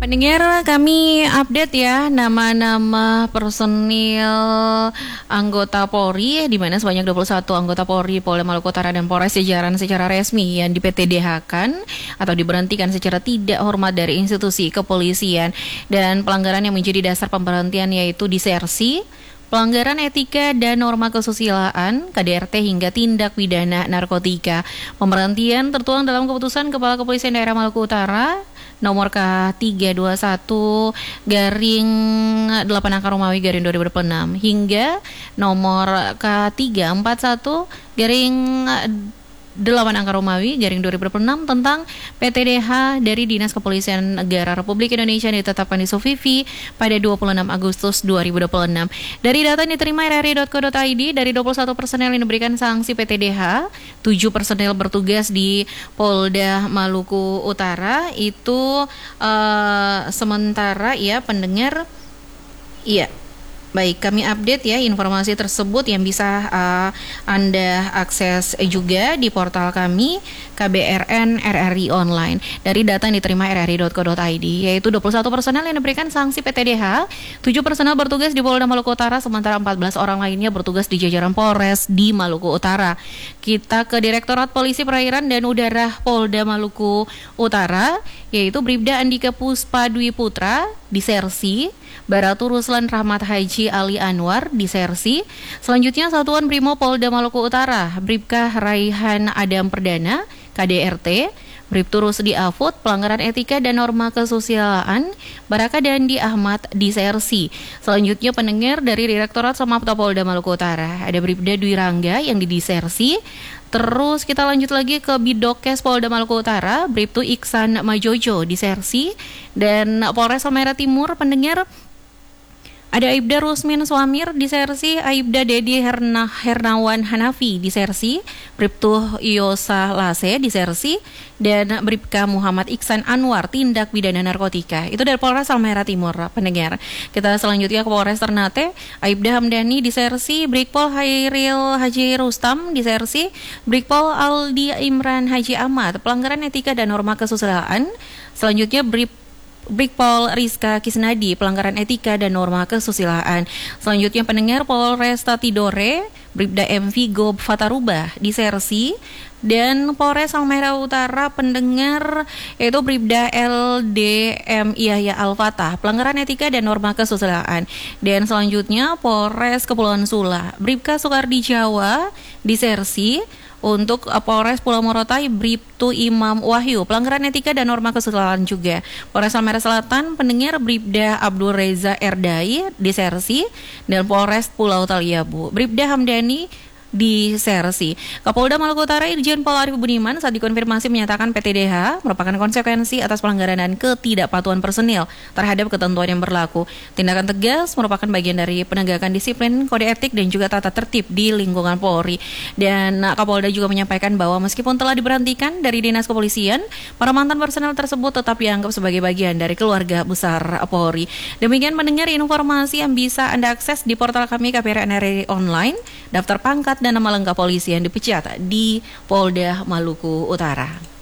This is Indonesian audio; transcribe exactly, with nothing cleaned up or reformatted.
Pendengar, kami update ya nama-nama personil anggota Polri, di mana sebanyak dua puluh satu anggota Polri, Polda Maluku Utara dan Polres jajaran secara resmi yang di P T D H-kan atau diberhentikan secara tidak hormat dari institusi kepolisian, dan pelanggaran yang menjadi dasar pemberhentian yaitu disersi, pelanggaran etika dan norma kesusilaan, K D R T hingga tindak pidana narkotika. Pemberhentian tertuang dalam keputusan Kepala Kepolisian Daerah Maluku Utara nomor K tiga dua satu garing delapan angka Romawi garing dua ribu dua puluh enam hingga nomor K tiga empat satu garing delapan angka Romawi garing dua ribu dua puluh enam tentang P T D H dari Dinas Kepolisian Negara Republik Indonesia yang ditetapkan di Sufifi pada dua puluh enam Agustus dua ribu dua puluh enam. Dari data yang diterima r r i dot co dot i d, dari dua puluh satu personel yang diberikan sanksi P T D H, tujuh personel bertugas di Polda Maluku Utara itu uh, sementara ya pendengar. Iya. Baik, kami update ya informasi tersebut yang bisa uh, Anda akses juga di portal kami K B R N R R I Online. Dari data yang diterima r r i dot co dot i d, yaitu dua puluh satu personel yang diberikan sanksi P T D H, tujuh personel bertugas di Polda Maluku Utara, sementara empat belas orang lainnya bertugas di jajaran Polres di Maluku Utara. Kita ke Direktorat Polisi Perairan dan Udara Polda Maluku Utara, yaitu Bribda Andika Puspa Dwi Putra, disersi, Baratu Ruslan Rahmat Haji Ali Anwar, disersi. Selanjutnya Satuan Brimo Polda Maluku Utara, Bribka Raihan Adam Perdana, K D R T, Bribtu Rusdi Afud, pelanggaran etika dan norma kesusilaan, Baraka Dandi Ahmad, disersi. Selanjutnya pendengar dari Direktorat Samapta Polda Maluku Utara, ada Bribda Dwi Rangga yang didisersi. Terus kita lanjut lagi ke Bidokes Polda Maluku Utara, Bribtu Iksan Majojo, disersi. Dan Polres Halmahera Timur, pendengar, ada Aibda Rusmin Swamir, disersi, Aibda Dedi Herna, Hernawan Hanafi, disersi, Bribtu Yosa Lase, disersi, dan Bribka Muhammad Iksan Anwar, tindak pidana narkotika. Itu dari Polres Halmahera Timur, pendengar. Kita selanjutnya ke Polres Ternate, Aibda Hamdani, disersi, Brigpol Hairil Haji Rustam, disersi, Brigpol Aldi Imran Haji Ahmad, pelanggaran etika dan norma kesusilaan. Selanjutnya Brib Brigpol Rizka Kisnadi, pelanggaran etika dan norma kesusilaan. Selanjutnya pendengar Polresta Tidore, Bribda M Vigo Fatarubah, disersi. Dan Polres Halmahera Utara, pendengar, yaitu Bribda L D M Yahya Al-Fatah, pelanggaran etika dan norma kesusilaan. Dan selanjutnya Polres Kepulauan Sula, Bribka Soekardi Jawa, disersi. Untuk Polres Pulau Morotai, Bribtu Imam Wahyu, pelanggaran etika dan norma kesusilaan juga. Polres Halmahera Selatan, pendengar, Bribda Abdul Reza Erdai, disersi. Dan Polres Pulau Taliabu, Bribda Hamdani, disersi. Kapolda Maluku Utara Irjen Pol Arief Budiman saat dikonfirmasi menyatakan P T D H merupakan konsekuensi atas pelanggaran dan ketidakpatuhan personil terhadap ketentuan yang berlaku. Tindakan tegas merupakan bagian dari penegakan disiplin, kode etik dan juga tata tertib di lingkungan Polri. Dan Kapolda juga menyampaikan bahwa meskipun telah diberhentikan dari Dinas Kepolisian, para mantan personel tersebut tetap dianggap sebagai bagian dari keluarga besar Polri. Demikian mendengar informasi yang bisa Anda akses di portal kami K B R N R R I Online, daftar pangkat dan nama lengkap polisi yang dipecat di Polda Maluku Utara.